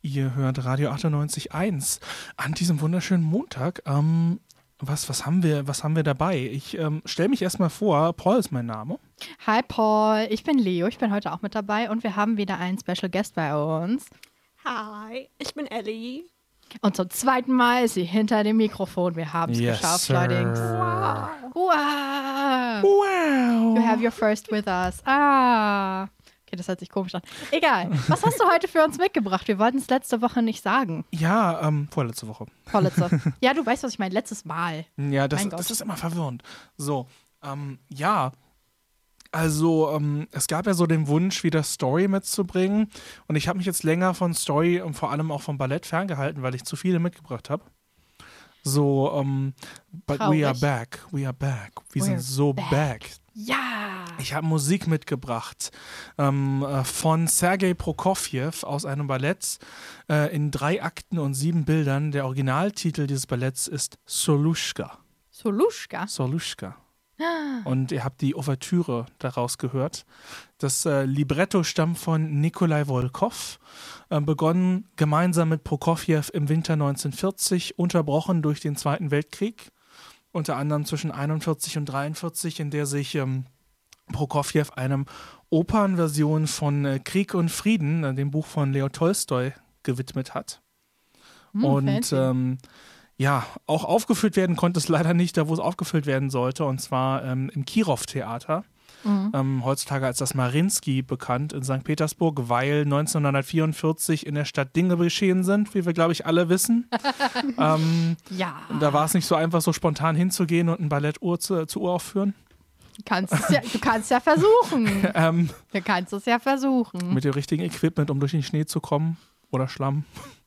Ihr hört Radio 98.1 an diesem wunderschönen Montag. Was haben wir dabei? Ich stelle mich erstmal vor. Paul ist mein Name. Hi Paul, ich bin Leo, ich bin heute auch mit dabei und wir haben wieder einen Special Guest bei uns. Hi, ich bin Ellie. Und zum zweiten Mal ist sie hinter dem Mikrofon. Wir haben es geschafft, Leute. Wow. You have your first with us. Okay, das hört sich komisch an. Egal. Was hast du heute für uns mitgebracht? Wir wollten es letzte Woche nicht sagen. Ja, vorletzte Woche. Vorletzte. Ja, du weißt, was ich meine. Letztes Mal. Ja, das ist immer verwirrend. So, ja. Also, es gab ja so den Wunsch, wieder Story mitzubringen. Und ich habe mich jetzt länger von Story und vor allem auch vom Ballett ferngehalten, weil ich zu viele mitgebracht habe. So, but Traurig. we are back. Wir sind so back. Ja. Ich habe Musik mitgebracht von Sergei Prokofjew aus einem Ballett in 3 Akten und 7 Bildern. Der Originaltitel dieses Balletts ist Solushka. Solushka? Und ihr habt die Ouvertüre daraus gehört. Das Libretto stammt von Nikolai Volkow, begonnen gemeinsam mit Prokofjew im Winter 1940, unterbrochen durch den Zweiten Weltkrieg, unter anderem zwischen 41 und 43, in der sich Prokofjew einem Opernversion von Krieg und Frieden, dem Buch von Leo Tolstoi, gewidmet hat. Und ja, auch aufgeführt werden konnte es leider nicht da, wo es aufgeführt werden sollte, und zwar im Kirov-Theater. Heutzutage als das Mariinsky bekannt in St. Petersburg, weil 1944 in der Stadt Dinge geschehen sind, wie wir, glaube ich, alle wissen. Ja. Da war es nicht so einfach, so spontan hinzugehen und ein Ballett zu Uraufführen. Du kannst es ja versuchen. Du kannst es ja versuchen. Mit dem richtigen Equipment, um durch den Schnee zu kommen oder Schlamm.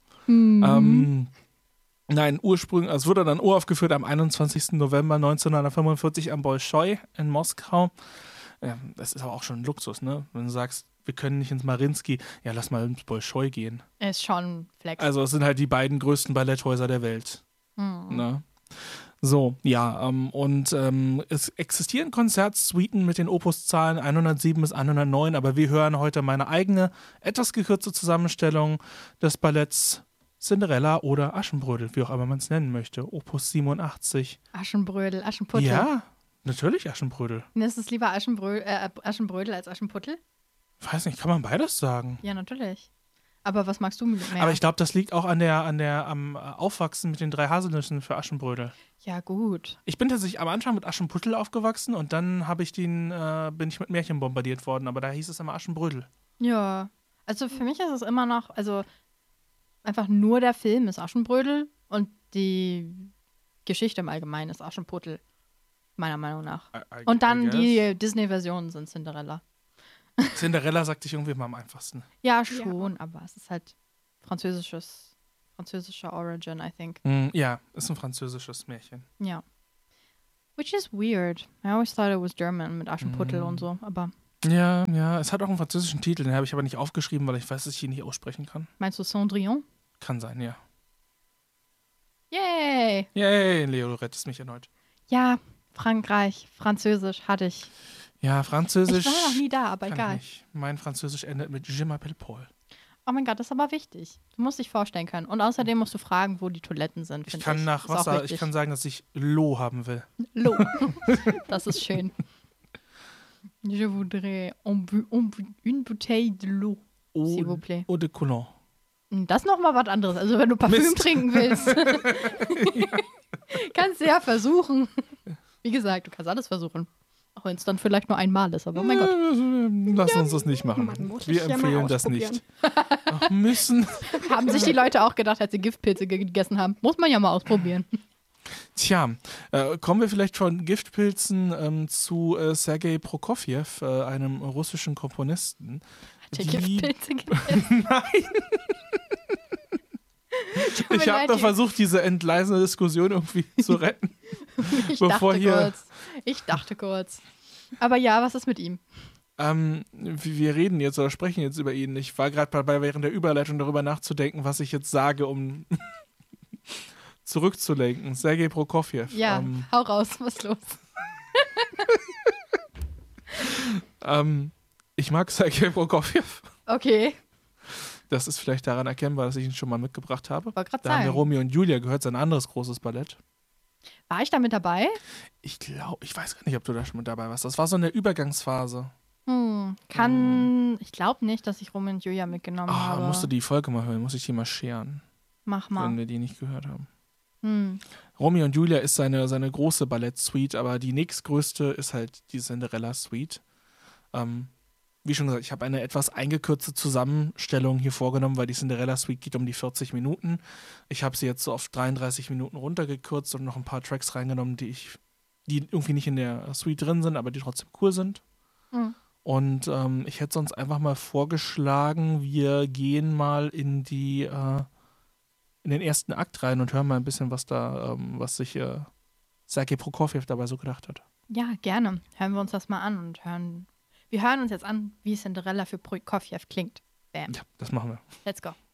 Nein, ursprünglich, es wurde dann uraufgeführt am 21. November 1945 am Bolschoi in Moskau. Ja, das ist aber auch schon ein Luxus, ne? Wenn du sagst, wir können nicht ins Mariinsky, ja, lass mal ins Bolschoi gehen. Ist schon Flex. Also es sind halt die beiden größten Balletthäuser der Welt. Ne? So, ja, es existieren Konzertsuiten mit den Opuszahlen 107 bis 109, aber wir hören heute meine eigene, etwas gekürzte Zusammenstellung des Balletts Cinderella oder Aschenbrödel, wie auch immer man es nennen möchte. Opus 87. Aschenbrödel, Aschenputtel. Ja, natürlich Aschenbrödel. Ist es lieber Aschenbrödel als Aschenputtel? Weiß nicht, kann man beides sagen? Ja, natürlich. Aber was magst du mehr? Aber ich glaube, das liegt auch am Aufwachsen mit den 3 Haselnüssen für Aschenbrödel. Ja, gut. Ich bin tatsächlich am Anfang mit Aschenputtel aufgewachsen und dann bin ich mit Märchen bombardiert worden, aber da hieß es immer Aschenbrödel. Ja, also für mich ist es immer noch, also einfach nur der Film ist Aschenbrödel und die Geschichte im Allgemeinen ist Aschenputtel, meiner Meinung nach. Und dann die Disney-Versionen sind Cinderella. Cinderella sagt sich irgendwie immer am einfachsten. Ja, schon, aber es ist halt französischer Origin, I think. Ja, ist ein französisches Märchen. Ja. Which is weird. I always thought it was German mit Aschenputtel und so, aber... Ja, es hat auch einen französischen Titel, den habe ich aber nicht aufgeschrieben, weil ich weiß, dass ich ihn nicht aussprechen kann. Meinst du Cendrillon? Kann sein, ja. Yay! Yay, Leo, du rettest mich erneut. Ja, Frankreich, Französisch hatte ich. Ja, Französisch. Ich war noch nie da, aber kann egal. ich nicht. Mein Französisch endet mit Je m'appelle Paul. Oh mein Gott, das ist aber wichtig. Du musst dich vorstellen können. Und außerdem musst du fragen, wo die Toiletten sind. Ich kann nach Wasser, ich kann sagen, dass ich L'eau haben will. L'eau. Das ist schön. Je voudrais une bouteille de l'eau, s'il vous plaît. Eau de Cologne. Das ist nochmal was anderes. Also wenn du Parfüm trinken willst, kannst du ja versuchen. Wie gesagt, du kannst alles versuchen. Auch wenn es dann vielleicht nur einmal ist, aber oh mein Gott. Lass uns das nicht machen. Wir empfehlen das nicht. Ach, müssen. Haben sich die Leute auch gedacht, als sie Giftpilze gegessen haben. Muss man ja mal ausprobieren. Tja, kommen wir vielleicht von Giftpilzen zu Sergei Prokofjew, einem russischen Komponisten. Hat der Giftpilze gegessen? Nein! Ich habe doch versucht, diese entgleisende Diskussion irgendwie zu retten. Ich dachte kurz. Aber ja, was ist mit ihm? Wir reden jetzt oder sprechen jetzt über ihn. Ich war gerade dabei, während der Überleitung darüber nachzudenken, was ich jetzt sage, um zurückzulenken. Sergei Prokofjew. Ja, hau raus, was ist los? Ich mag Sergei Prokofjew. Okay. Das ist vielleicht daran erkennbar, dass ich ihn schon mal mitgebracht habe. Wollte gerade Da haben wir sagen. Romeo und Julia gehört, sein anderes großes Ballett. War ich da mit dabei? Ich glaube, ich weiß gar nicht, ob du da schon mit dabei warst. Das war so eine Übergangsphase. Ich glaube nicht, dass ich Romeo und Julia mitgenommen habe. Musst du die Folge mal hören, muss ich die mal scheren, Mach wenn mal. wir die nicht gehört haben. Romeo und Julia ist seine große Ballettsuite, aber die nächstgrößte ist halt die Cinderella-Suite. Wie schon gesagt, ich habe eine etwas eingekürzte Zusammenstellung hier vorgenommen, weil die Cinderella-Suite geht um die 40 Minuten. Ich habe sie jetzt so auf 33 Minuten runtergekürzt und noch ein paar Tracks reingenommen, die irgendwie nicht in der Suite drin sind, aber die trotzdem cool sind. Und ich hätte sonst einfach mal vorgeschlagen, wir gehen mal in den ersten Akt rein und hören mal ein bisschen, was sich Sergei Prokofjew dabei so gedacht hat. Ja, gerne. Hören wir uns das mal an und wir hören uns jetzt an, wie Cinderella für Prokofjew klingt. Bam. Ja, das machen wir. Let's go.